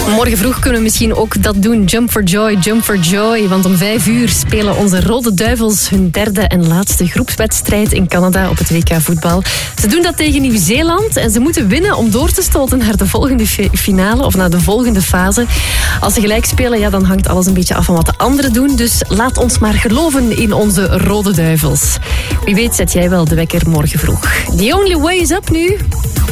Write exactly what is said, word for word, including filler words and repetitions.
Morgen vroeg kunnen we misschien ook dat doen. Jump for joy, jump for joy. Want om vijf uur spelen onze Rode Duivels hun derde en laatste groepswedstrijd in Canada op het W K voetbal. Ze doen dat tegen Nieuw-Zeeland en ze moeten winnen om door te stoten naar de volgende finale of naar de volgende fase. Als ze gelijk spelen, ja, dan hangt alles een beetje af van wat de anderen doen. Dus laat ons maar geloven in onze Rode Duivels. Wie weet zet jij wel de wekker morgen vroeg. The Only Way is up nu.